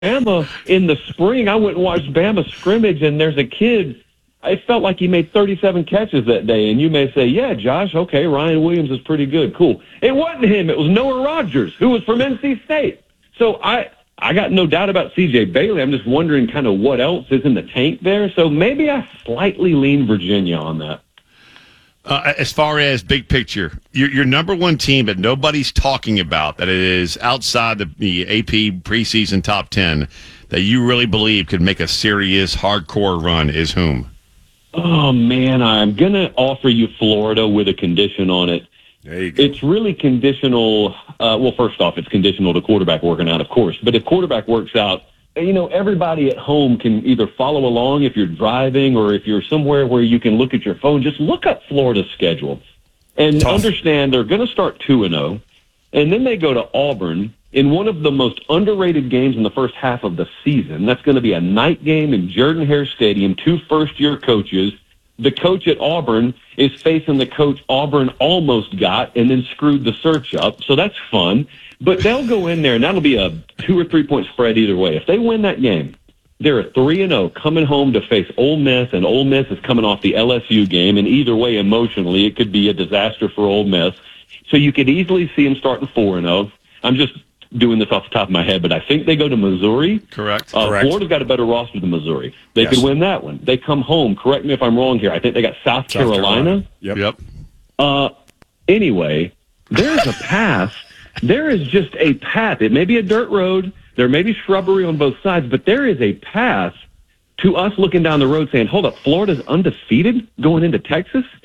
Bama in the spring. I went and watched Bama scrimmage, and there's a kid. I felt like he made 37 catches that day, and you may say, yeah, Josh, okay, Ryan Williams is pretty good. Cool. It wasn't him. It was Noah Rogers, who was from NC State. So I got no doubt about C.J. Bailey. I'm just wondering kind of what else is in the tank there. So maybe I slightly lean Virginia on that. As far as big picture, your number one team that nobody's talking about, that it is outside the AP preseason top 10, that you really believe could make a serious hardcore run is whom? Oh, man, I'm going to offer you Florida with a condition on it. There you go. It's really conditional. Well, first off, it's conditional to quarterback working out, of course. But if quarterback works out, everybody at home can either follow along if you're driving or if you're somewhere where you can look at your phone. Just look up Florida's schedule and understand they're going to start 2-0. And then they go to Auburn in one of the most underrated games in the first half of the season. That's going to be a night game in Jordan-Hare Stadium, 2 first-year coaches. The coach at Auburn is facing the coach Auburn almost got and then screwed the search up. So that's fun. But they'll go in there, and that'll be a 2 or 3 point spread either way. If they win that game, they're at 3-0 coming home to face Ole Miss, and Ole Miss is coming off the LSU game. And either way, emotionally, it could be a disaster for Ole Miss. So you could easily see them starting 4-0. I'm just doing this off the top of my head, but I think they go to Missouri. Correct. Florida's got a better roster than Missouri. They could win that one. They come home. Correct me if I'm wrong here. I think they got South Carolina. Yep. Anyway, there's a path. There is just a path. It may be a dirt road. There may be shrubbery on both sides, but there is a path to us looking down the road saying, hold up, Florida's undefeated going into Texas?